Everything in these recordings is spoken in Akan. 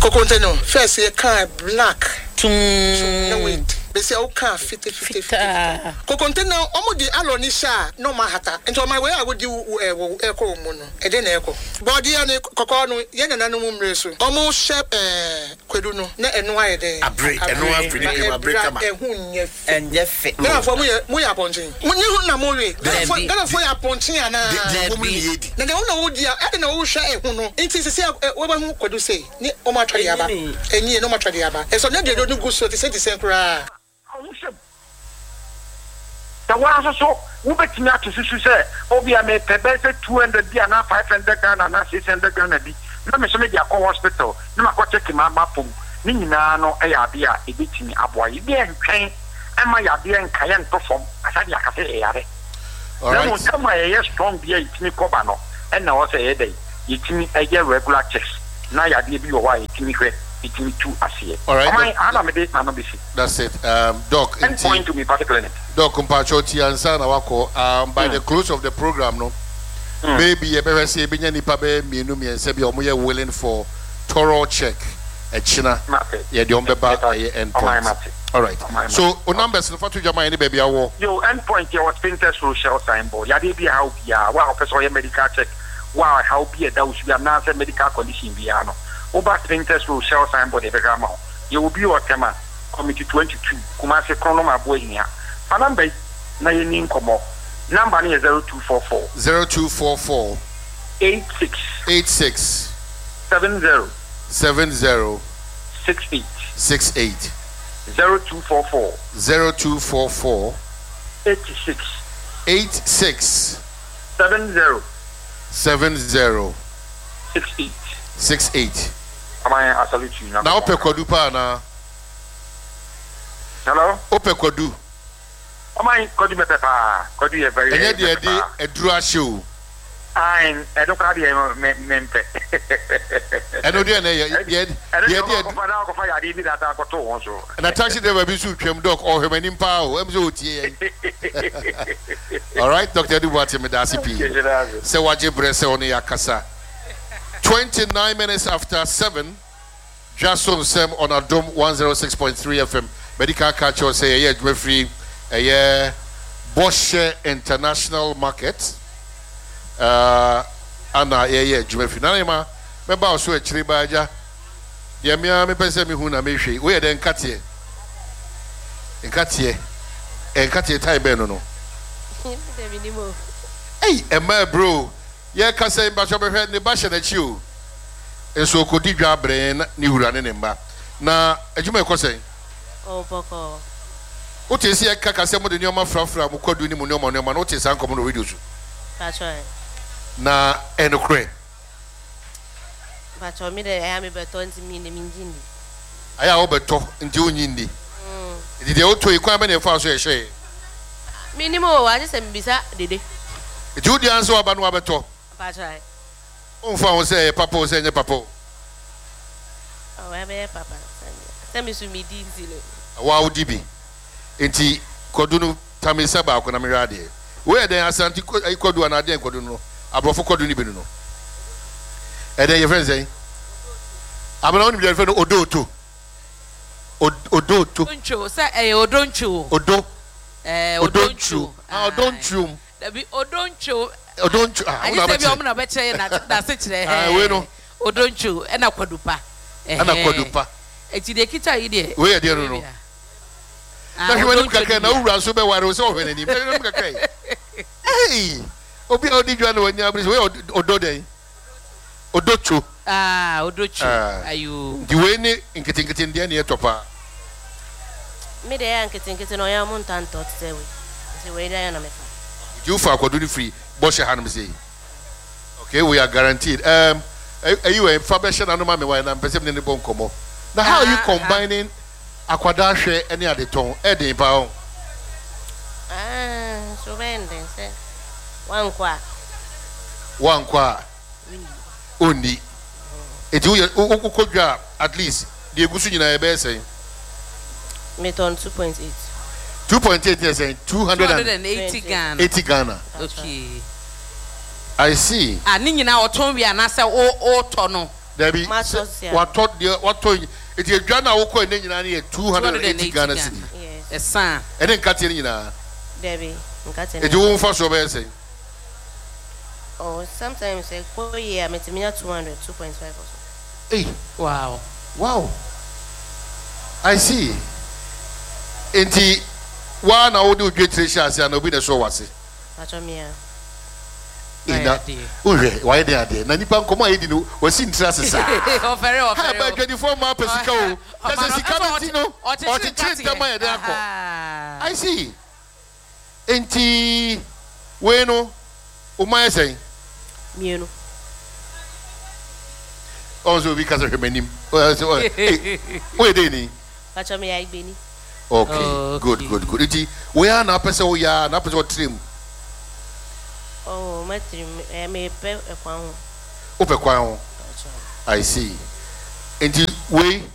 Kokonte no first ye car black no wait they say o car 50 Kokonte no omo di aloni sha no mahata into my way I would do eko mu no e dey na eko body ani kokko no ye nana no mumre so omo shep kwedu no na eno aye dey abre eno afri ni abre kama ehunye enye fe na for mu ya pontin mu ni hu na mo we na for ya pontin ana mo ni yedi na de una wo dia e na wo hwa ehun no nti se wo ba hu kwedu say ni o ma twade aba enyi no ma twade aba e so na de do go so te say the same kra the one so we bet me to say obi am pebe 200 bi na 500 Ghana na 600 Ghana bi na me so me dia ko hospital na ma ko check ma mapom ni nyina no e ya bia e betimi aboa yi bi entwen e ma ya bia nka ye ntofom asa dia ka se e yare na mo tama ye strong bia itimi ko ba no e na wo se ye dey itimi e ye regular checks na ya bia bi wo wa itimi hwe itimi tu asiye that's it doc and point to me particularly doc compachoti answer na wako by the close of the program no maybe you better say be nipa be mienu miense bi omo ye willing for thorough check e china ye de ombeba end point all right so o numbers no fatu jama any baby awo yo end point here was Spintex Rochelle signboard ya dey be how bia wa person ye medical check wa how bia da usu bia na say medical condition bia no Oba Spintex Rochelle signboard ebegama you will be Otema committee 22 Kumasi Chronoma boy here number na ye ni nkomo number ni 0244 86 70 68 0244 86 70 68 I salute you now ope kwadu pa na hello ope kwadu kwadu me pepa kwadu ye very enye de eduru ahye I don't carry mempe. And no, and a taxi driver be so trim dog or him in power. All right, Dr. Duwati Medasi P. So what you press on Yakasa 29 minutes after 7, just on Sam on a Dome 106.3 FM. Medical Catcher say, yeah, referee, yeah, Bosch International Market. Ana yeah Juma finalima member also actually baja ya me pese me hu na me hwe we dey nkatie tie be no hey ema bro ye ka say ba so be hwe ne ba hye na chi o enso kodi dwa bre ni hura ne mba na adwuma e ko say oh boko o te se ka ka se mo de nyoma frafra mo kwadu ni mo nyoma no o te san komo no radio su na enokre bacho mi de ya mi beto nti mi ne minjindi aya obeto nti onyindi ndi de oto ikwan be ne fa so ehwe minimo wa je se mbisa dede nti odi anso aba no abeto bacho onfa won se papa o se nye papa o wa be papa se mi su mi di nti le wa odi bi nti kodunu tamisa ba ko na mi rade we den asanti kodu ana den kodu no abrofo kodu ni binu no e den ye friend say abana oni bi friend odoto oncho say odoncho odoncho da bi odoncho una be o na be che na se kire we no odoncho e na kwadupa eti de kita yi de we de no na hwene kakra na ura so be ware so hwene ni hwene kakra hey obi odi dwa na wanya abris we ododen odocho ayu di we ni nketenkete ndi na etopa me de ya nketenkete no ya montanto tsewe se we da ya na mefa you for akwaduni free Bosch hanum say okay we are guaranteed you a fabesha na no ma me wa na mpese me ne bon komo now how are you combining akwada hwe ene adeton eden pa on so vende se wankwa oni eju ukodwa at least the egusu nyina e be say meton 2.8 yes saying 280 Ghana okay I see ani nyina oton wi anase o to no Debbie, what taught you? What told you? It's a Ghana who call 280 Ghana city. Yes. A son. And then Katina. Debbie, It won't first obey. Oh, sometimes a whole year, I'm at 200, 2.5 or so. Hey, Wow. wow. I see. Inti, one I will do great treasures and be the show was it. Pachomia. Why they are there? Nanipan come I didn't was interested. Oh, very well. How 24 more Pesico? That's a Sicano or to change the my I see. Inti, bueno, Umay saying. Muno. Also because of her name. Where they Pachomia, Benny. Okay, good. Iti, we are not person we are not person trim. Oh, my trim, I may pay a pound. Open crown. I see. Inti, we,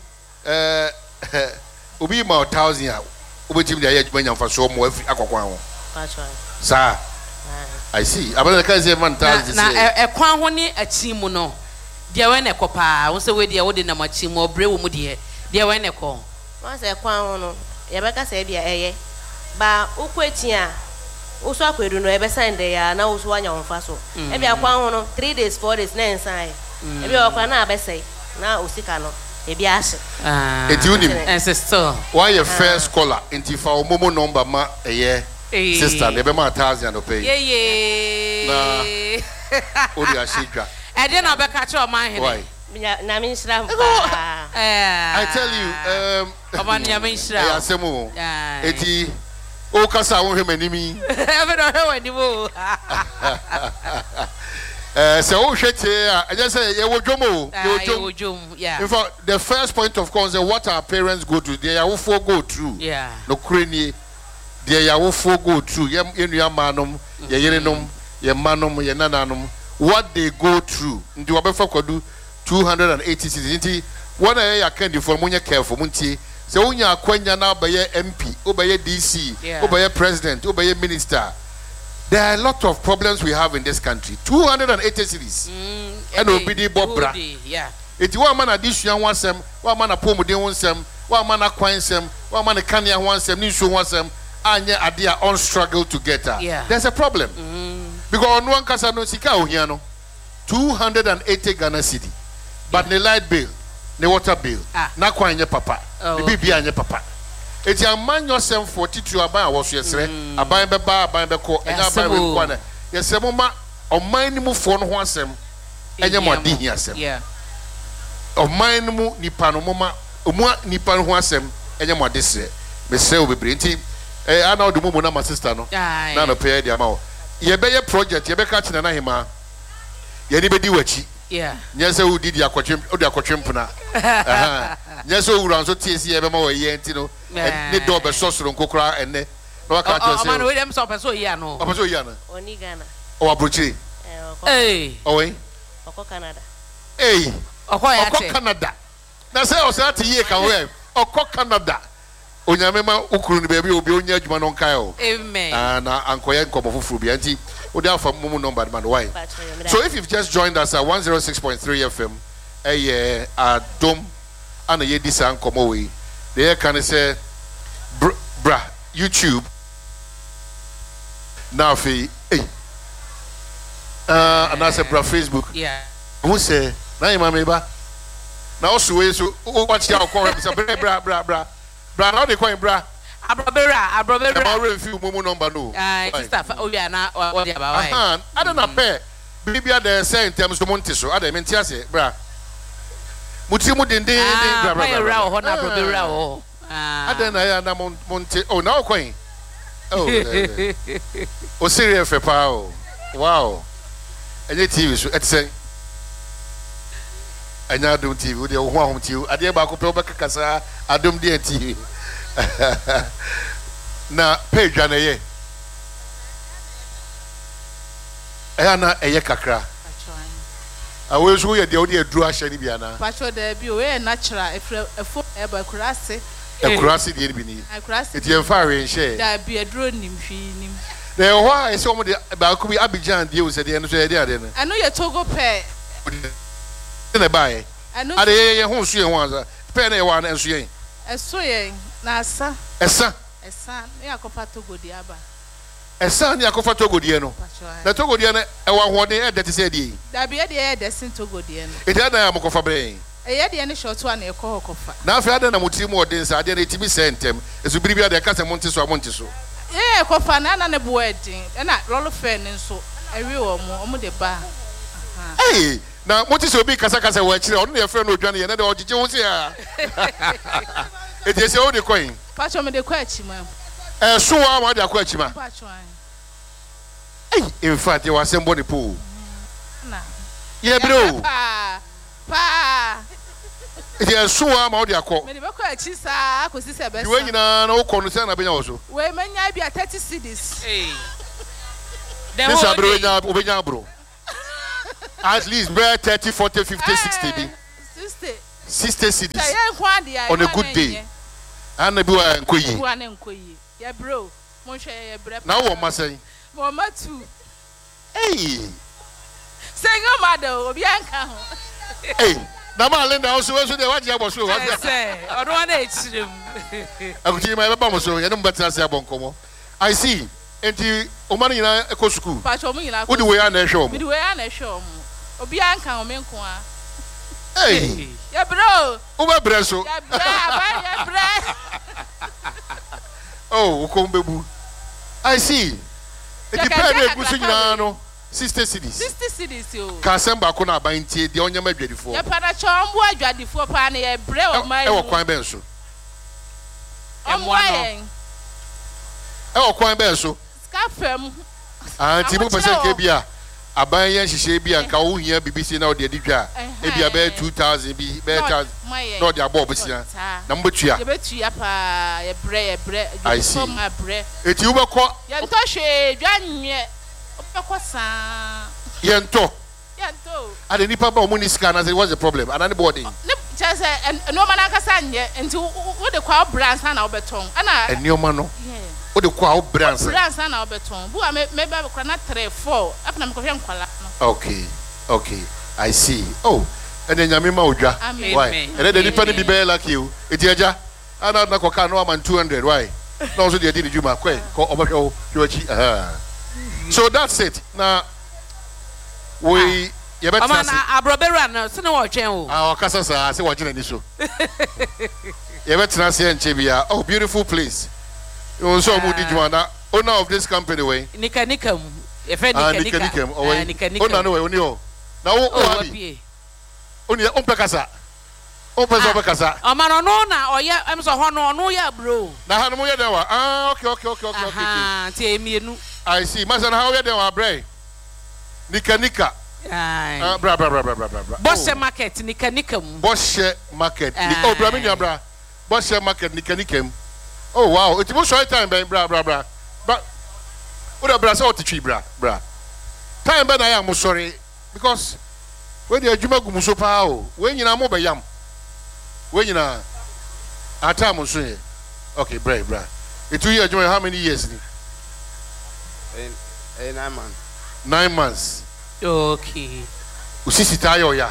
Ubi ma 1,000. Ubi Jim the edge when for so more aqua. Sir, I see. I better can't say 1,000. Now, a quahoni a chimono. Dear when a copa, was away the old in a machimo, brave mudie. Dear when a call. Once a quano, Yabaka said, yeah, but Ukwetia. Also, I could no ever sign there, now was 1 year on Faso. Every aquano, 3 days, 4 days, 9 sign. Every aquana, I say, now Usicano, a bias. It's unique. Ancestor. Why your first caller into for Momo number ma a year? Sister, never my 1,000 to pay. Yeah. I didn't know about catch your mind. Why? I tell you, Asemu, Eti, Okasa won't have any. I don't know anymore. So, I just say, you will jump. Yeah. In fact, the first point of concern, what our parents go to, they are for go through. Yeah. No cranny, they are for go through. Your manum, your yerenum, your manum, your nananum. What they go through. Into a better could do 280 cities. One I can do for Munya care for Munti. So when you are Quenya now by your MP, or by your DC, or by your president, or by your minister. There are a lot of problems we have in this country. 280 cities. And obedi Bobra. Yeah. It's one man addition wants them, one man a Pomode wants them, one man a Quines them, one man a Kanya wants them, Nishu wants them, and yet are they on struggle to get her. Yeah. There's a problem. Because on one casa no sika ohiano 280 Ghana city. But the light bill, the water bill, na kwa nye papa, the bibi anye papa. It's a man yourself 42 aban was yesterday. Aban beba, aban beko, and aban beko. Yes, a mama or mine mu phone wasem, and your madi yasem. Yeah. Of mine mu nipano mama, nipan wasem, and your madisse. Miss Sel be brinty. I know the woman, my sister, no. None of pay the amount. Ye be a project, ye be catching an ahima. Ye anybody watch. Yeah. Yes, who did your quachim or the quachimpuna? Yes, who runs so TC ever more yentino, and the door, but saucer and cocra and ne. No, I can't say, William Sopper, so Yano. I'm so young. Onigana. Or Brucci. Hey. Oh, eh? Or Canada. Hey. Or Canada. That's how I said to ye can wear. Or Canada. Onyamema ukuru baby will be on your man on Kyle. Amen. And Uncle Yanko of Frubianti. Would have for Mumu number man why. So if you've just joined us at 106.3 FM, a dome and a yedisan komowe, there can I say bra YouTube now fi and I said bra Facebook. Yeah. Who say na imameba now also so watch your call bra now they call him bra. Abrobera. I'm already few Mumu number no. Sister, oh yeah, now what about? I don't know pay. Baby are the same terms to Montiso. I don't mean say, bra. Mutimu dinde bra. I don't know Monte. Oh now coin. Oh serious for power. Wow. And the TV so it's say. And now do TV with your home TV. I dare back up kasa adum die TV. Na page ana ye na eye kakra awe so ye de odi aduru ahye ni bia na patro da bi o e natural efo eba kurase de bi ni eti emfa we nhye da bi aduru nim hwi nim de ho e so mo de ba ku bi Abidjan de o se de no so ye de ade no ano ye Togo pe na buy ade ye ho so ye ho asa pe na ye wa na enso ye eso ye na asa esa ne akofa togodi aba esa ni akofa togodi no na togodi na e wa ho de e de te se die da bi e de e de sin togodi no e de na ya mokofa bre eye de ne short one e ko kofa na afi ade na mutiri mu odin sa ade na etimi sentem esu biri bi ade ka se monte so kofa na ne bo edin na lolo fe ne nso ewi wo mu de ba hey na monte so bi kasa wa kire onu ye fe no odwane ye na de ogije wo se a eti se o de coin pacho me de kwa achima so wa ma de akwa achima pacho hey in fact you was sembo ne po na ye bro pa ye so wa ma de akọ me de be kwa achi sa akosi se be we nyina na wo kọ no se na benya wo so we manya bia 30 cedis hey this abro obenya bro at least 30 40 50 60 bi 60 cedis on a good day and be wa nkoyi ya bro mo hwe ya bre na wo ma say mo ma tu hey sengo mado obi anka ho hey na ma lenda wo so de wa je aboso wa say odo na echirem akuti ma be ba mo so ye no mbetira se abonkomo I see enti o ma nyina eko school pa cho mo nyina wo di we ya na ehwe o mo di we ya na ehwe o obi anka o me nko a hey ya bro o ba bre so ya bre oh o ko mbebu I see enti pe na egusu nyina no 60 cedis yo ka semba ko na abantie de onyama adwadifo ya pada cho mbo adwadifo pa na ya bre o mai e wo kwan ben so e wo kwan ben so skafem anti bu pese ke bia aban ye hihye bia nka wo hia BBC na o de adidwa e bia be 2000 bi be 1000 no de abo obesia na mbetua ye betua pa ye bre adwadifo ma bre eti wo bekọ ye nto hwe dwanwe obekosa ye nto ade nipa ba omuni sika na say what's the problem anani body ne chese no mana kasa nye enti wo de kwa brands na obeton ana enioma no wo de kwa brands na obeton bu me ba kwa na 3 4 afna me kohwe nkwala no okay I see oh ene nyame ma odwa why ene de nipa ni bi be like you eti aja ana na kwa ka no am 200 why no so de di juma ko obehwe wo chi so that's it now we you better say abrobera na se na wo twen o okasa sa se wo gina ni so you better say enche bia oh beautiful place you so mu di juma na owner of this company way nika e fe nika owner no way oni o na wo abi oni o pekasa o peso pekasa amano no na oye em so ho no ya bro na ha no ye den wa okay ti emienu I see masan how ye den wa bre nika bra Boshe market nika Boshe market oh bra me bra Boshe market nika oh wow it was short time bra what bra say what twi bra time ben I am sorry because when the adwuma gu muso pa o we nyina mo be yam we nyina atam so okay bra it 2 years how many years ni 9 months 9 months okay usisi tayo ya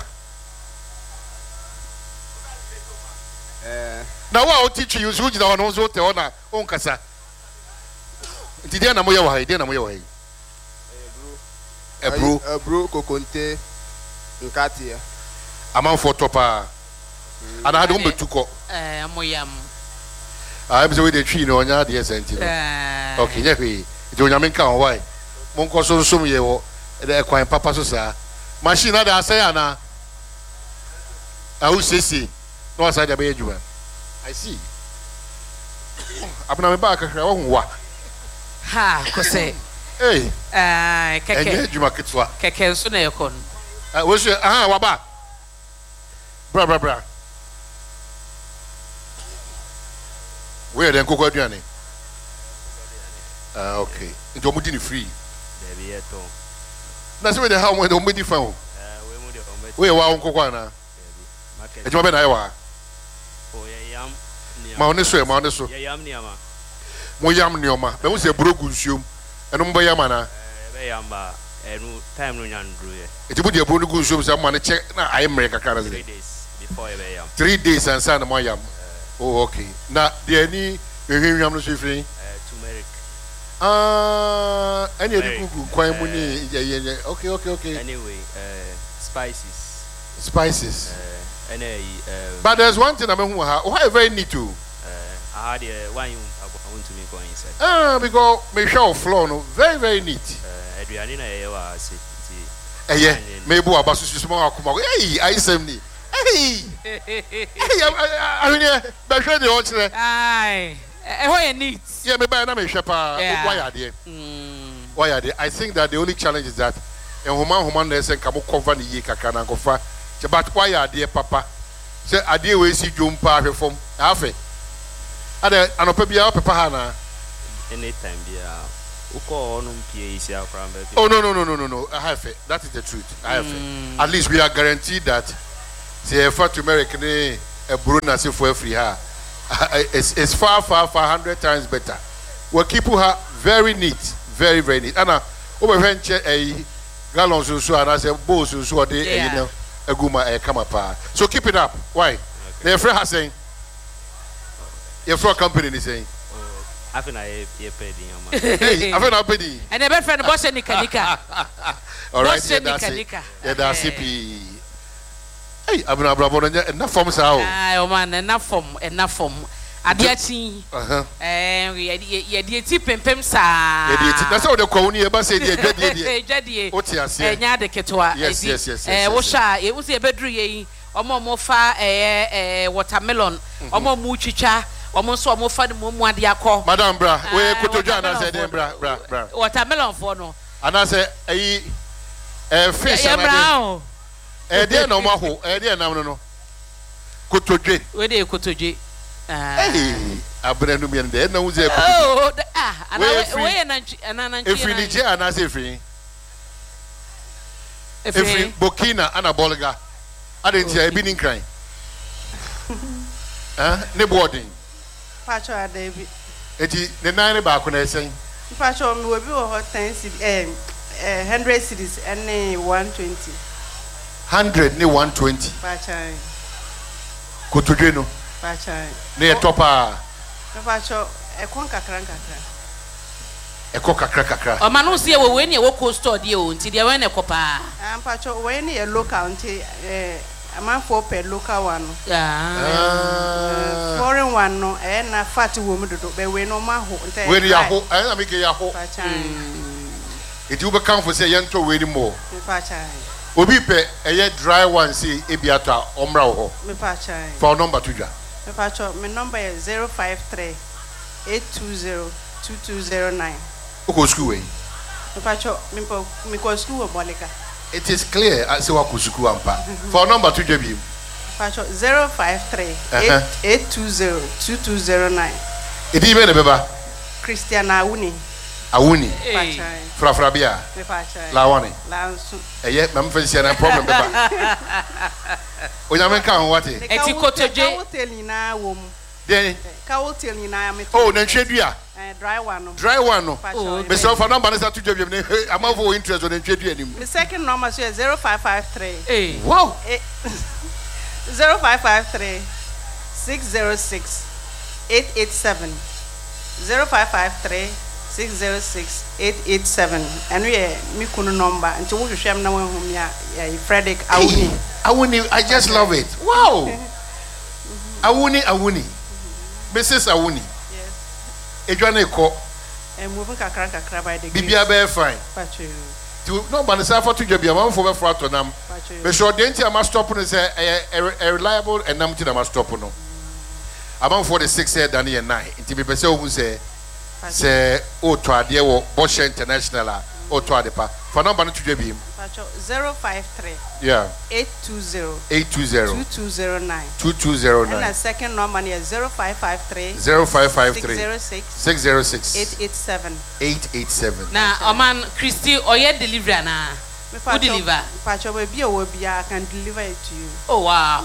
na wa o teach you so jina wono so te ona on kasa nti dia na mo ye wa hai ebru kokonte nkati ya amanfo topa ana hade mbetuko amoyam I be we dey twi no onya de senti okay nya hwe nti onyame nka ho wai monko so nsum ye wo de kwan papa so sa machine na da say ana sesi no asa de be adwuma I see abna me ba ka hwa wo wa ha ko se keke enye adwuma ketwa keke so na yekon wo so wa ba bra where then koko aduane okay nti omudi ni free there be eto na se we dey how we dey omudi fan o we mu dey omudi we wa on koko ana market ejuma be na yawa o yam ma one so yam niama mo yam nioma be mo se brogu nsuom eno mo be yam ana be yam ba time no nyandru ye. It would be a good show some money check. Now I am America 3 days before you yam. 3 days and son of my yam. Oh, okay. Now, the any yam no free. Turmeric. Any quite money. Okay. Anyway, spices. But there's one thing I mean, why very need to. I had one you want to make going inside. Because me show floor no very neat. Adriana say. Yeah, maybe I was small. Hey, I say me. Hey, I mean, but sure the answer. Aye, why neat? Yeah, maybe I'm a shepherd. Why are they? I think that the only challenge is that a woman they say come cover the year kakana kofa. But why are they, Papa? Say, I deal with you jumpa from half it. And Papa Hana. Anytime, yeah. Oh, no. I have it. That is the truth. I have it. At least we are guaranteed that the effort to American a Bruna for free her. It's far 100 times better. We'll keep her very neat, very neat. And over venture a gallon so and I say both so they you know a guma come apart. So keep it up. Why? The friend has saying your floor company is saying. I think I paid Hey, I think paid. And a friend boss and Nika. All right, that's it. Yeah, that's CP. Hey, I'm not bravo enough from sao. Ah, man, enough from. Adiachi. Yeah, the tip and pemsa. That's how the colony about say the Jadi. What's your say? The Ketua. Yes. Washa, it was a bedroom. Omo mofa watermelon. Omo muchicha. Almost so more fun, more diaco. Madam Bra, where Kotoja and I said, Bra. Watermelon for no. And I say, a fish and brown. Dear no maho, dear no. Kotoje. Where they Kotoje? Hey, I bring you in there. No, there. Oh, and if we need and I say free. If we Bokina and a Bolga, I didn't say I've been in crime. Ne boarding. Pacho David. The 9 back when I say, Pacho will be over 100 cities and 120. 100 near 120. Pachai. Kotujeno. Pachai. Near Topa. Pacho, a conca cranka. A coca cracker. A man who see a when you walk store deal until they went a copa. And Pacho, when you look county, a man for per local one. Foreign one, no, and a fatty woman to do, but we no maho. Where you are, I make a yaho. It will become for say, young to wait more. Obi pe a dry one, see, Ebiata, Omrao. For number 2. My number is 053 820 2209. Who school? It is clear as you are Kusuku Ampa. For number 2, JB. 053 820 2209. It even a beba. Christiana Awuni. Awuni. Frafrabia. Lawani. Lansu. Yet, Mam Feliciana problem. When I can what it? Oh, then Chedia. Dry one. Mr. Fernand Banessa to Jim. I'm over interested in Chedia. The second number is 0553. Wow. 0553 606 887. 0553 606 887. And we are Mikunu number until we share now home ya Frederick Awuni. I just love it. Wow. Awuni. Mrs. Awuni. Yes. Ejwane ko. Moving kakra by the Bibia be fine. To no man say for to jobia man for be for atonam. Be sure denti am stop no say a reliable and nam ti na stop no. Among 46 said than 9. Nti be say who say o to ade wo Bosch International o to ade pa. For number no to jobia. 053. Yeah. 820 2209. And the second number is 0553 606 887. Now, man, Christy, or yet deliver now. Who deliver? Pacho will be I can deliver it to you. Oh, wow.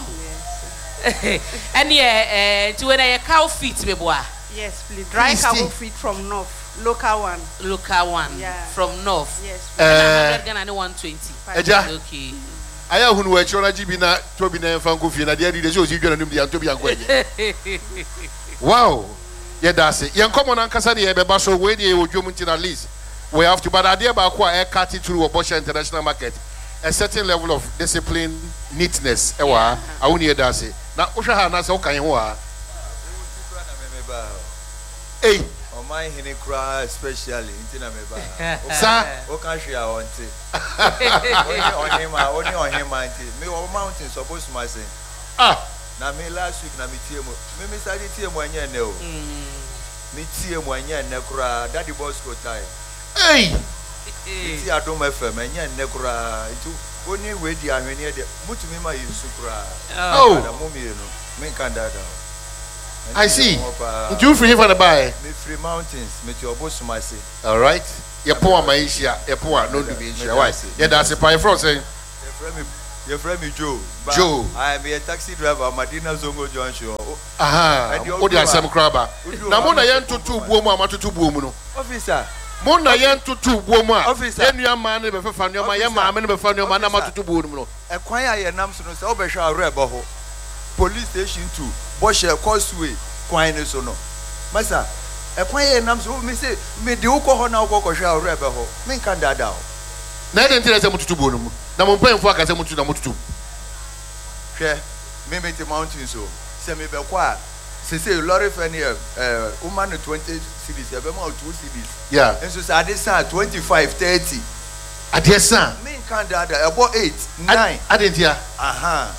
Yes. And yeah, to when a cow feet, me boy. Yes, please. Dry cow feet from north. Local one. Local one. Yeah. From North. Yes. 100 Ghana 120. Eja. Okay. Aya hunu we chona jibi na tobi na emfa nkofi na de de so si dwana num de antobi ankoye. Wow. Yeah, that's it. Young common and Cassadi, a so way they would do at least. We have to, but idea about air cut it through a Bosha international market. A certain level of discipline, neatness. Ewa, I won't hear that say. Now, Usha Hanas, okay, you are. Hey, on my Henny cry, especially in Tinameba. Sir, what country I want it? Only on him, me or mountain supposed to myself. ah, Na me last week na me tie mo. Me study tie mo anya ne o. Me tie mo anya ne kura. Daddy boss go time. hey, Ti Adom FM anya ne kura. Itu oni we di ahwene de. Mutumi ma yisu kura. Oh. Na mo mi no. Me kan da da. I see. Do you free for the buy? Me free mountains. Me ti obosu ma se. All right. Your poor Maisha, your poor, no to be sure. Why? Yeah, that's a pie for saying. Your friend me Joe. Joe. I am a taxi driver, Madina Zongo Junction. Aha. What do you say, Crabber? Now, Mona yan to 2 boom, I'm to 2 boom. Officer. Mona yan to 2 boom. Officer. Then your man never found your man never found your man to 2 boom. A quiet Namson, Obesha Rebel. Police station 2. Bosher Causeway, Quine Sono. Massa, a quiet Namson, me say, me the Okohona Okosha Rebel. Me can that down. Neither until I say to boom. Now, I'm paying for a castle to the Mutu. Share, me make the mountain so. Send me back. Say, Lorry Fennier, woman 20 cities, about 2 cities. Yeah. And so I decide 25, 30. I dear son. Me can't that about 8, 9. I didn't hear. Aha.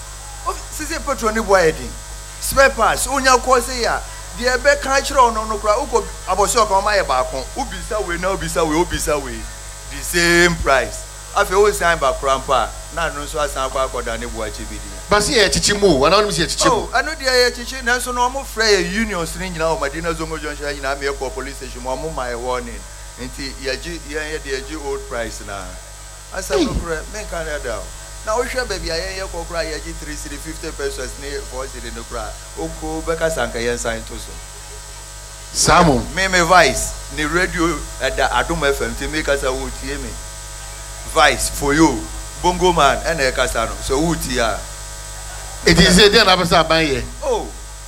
Sisi petroni wedding. Spare parts. Unya kwose ya. The ebe culture no kra uko aboso ka ma ye ba kon. Ubisa we na ubisa we. The same price. Afi o sign ba krampa. Na no so asan kwa akoda ne bo achibidi. But see a chichimu, and I want to see a chichimu. Oh, I know the chichi na so no mo frey unions ni nyina o Madina Zongo Junction nyina me ko police station mo my warning. Nti ye the old price na. Asa no kra men kan da. Now we share baby I hear ko kra ye 350 pesos ni for the no kra. Oko beka sanka yen sign to so. Samu. Me Vice ni radio at the Adom FM to make us a wood hear me. Vice for you. Bongo man and a casano. So wood here. It is a deal of a buy. Oh,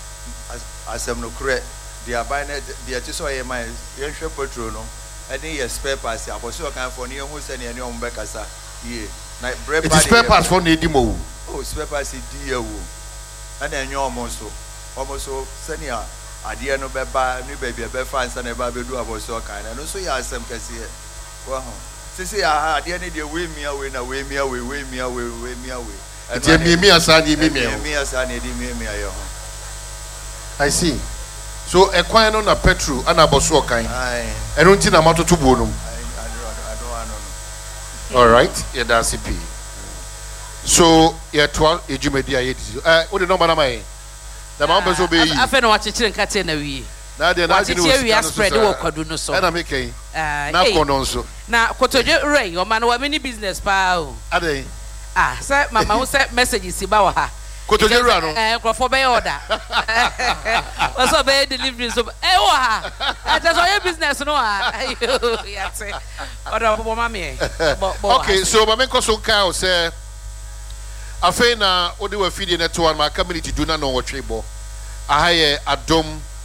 as I'm no correct. They are buying it. They are just so I my young petrol. I think a spare parts. I was so kind for near who send any on Becassa. Yeah. It is spare parts for Nedimo. Oh, spare parts is dear. And then you're almost so senior. I dear no beba, new baby, a bear fans and a baby do about so kind. And also, you are some case here. Well, see, I didn't need to weigh me away, weigh me away, weigh me away, weigh me away. Me a son, I see. So a coin on a petrol and a bosso kind. I don't think I'm out to bonum. All right, yeah, that's it. So, yeah, 12 Ejumedia. What the number am I? The members will be. I feel what you're cutting away. Now they're not going to spread the work or do no so. And I'm making. Now, also. Now, Kotojo Ray, your man, what many business, pal? Are they? Ah, sir, Mamma will set messages about her. Kotojo Rano, for by order. What's up, delivery? So, that's all your business, no? Yes, okay, so Mamenko Sonka say. Afena odi we feeding it to my community do not know what trebo. I Adom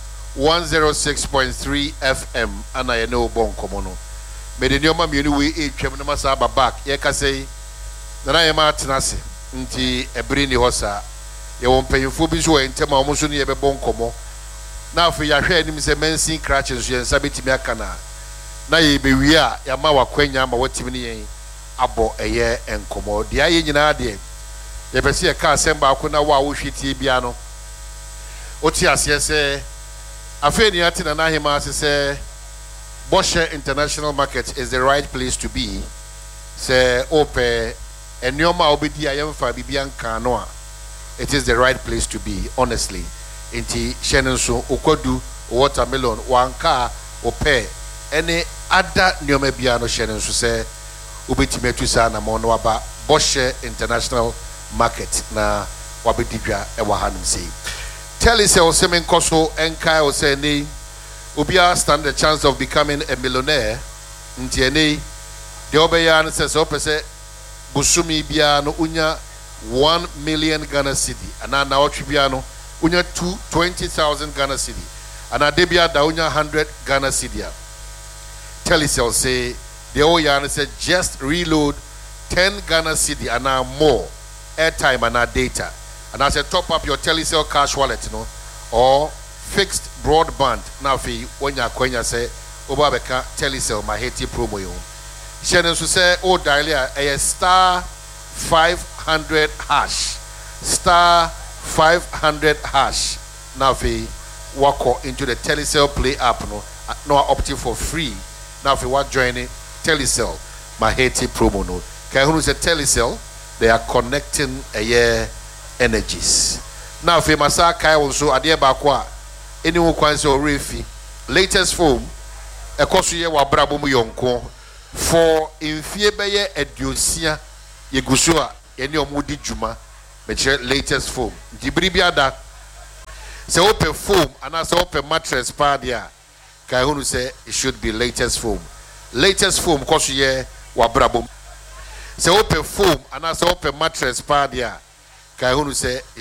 106.3 FM and I know bon komono. Me de nyoma mi we e twem na masa ba back. Ye ka say na I ma tenase nti ebiri ni hosa. Ye won payefo bi so entema omo so ne ye be bon komo. Na afi ya hwe anim se mensin crutches so ye nsa betimi aka na ye be wi a ya ma wakwanya ma watimi ne yen abo eye enkomo. Dia ye nyina de ye be se ka asem ba ko na wa wo hwetie bia no oti ase se afeni ati na hima se Bosher International Market is the right place to be. Say ope enioma obedi ayemfa bibia nka no a it is the right place to be, honestly. Inti shenenso okodu watermelon wanka ope any other nioma bia no shenenso se obetimetu sa na mo no aba Bosher International Market na wabedidwa ewa hanum sei. Tell us semen koso enkai o say ni Ubia stand the chance of becoming a millionaire. Ntiene the obeyan says opese busumi biano unya 1 million Ghana cedi. Ana na otribiano unya 20,000 Ghana cedi. Ana debia da unya 100 Ghana cedi. Telecel say the obeyan said just reload 10 Ghana cedi ana more airtime and data. And I said top up your Telecel cash wallet, or fixed broadband. Now when you say Obabeka Telecel my Haiti promo yo. Shannon so say dial a star 500 hash. Star 500 hash. Now walk into the Telecel Play app no opting for free. Now what joining Telecel my Haiti promo no. Can who say Telecel? They are connecting a year energies. Now if Masa Kai also Adia Bakwa anyone kwanse refi latest form e koso ye wa brabo mu yonko for infie beye eduosia ye guso a ye ne omudi djuma me latest form dibribia da se open foam and as open mattress pa dia kai hunu say it should be latest form koso ye wa brabo se open foam and as open mattress pa dia kai hunu say